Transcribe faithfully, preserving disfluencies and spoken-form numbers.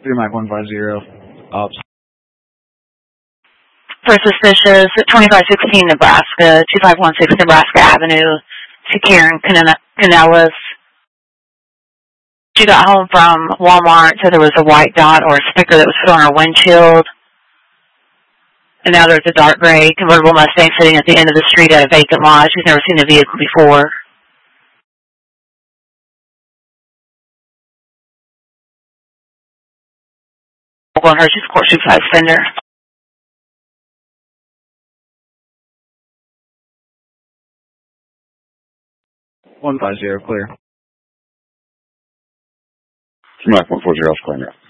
three Mike one five zero. Ops. For suspicious, twenty-five sixteen Nebraska, two five one six Nebraska Avenue, to Karen Canellis. She got home from Walmart, said there was a white dot or a sticker that was put on her windshield. And now there's a dark gray convertible Mustang sitting at the end of the street at a vacant lot. She's never seen the vehicle before. On her, she's a court supervised offender. one five zero, clear. three Mike one four zero, clear.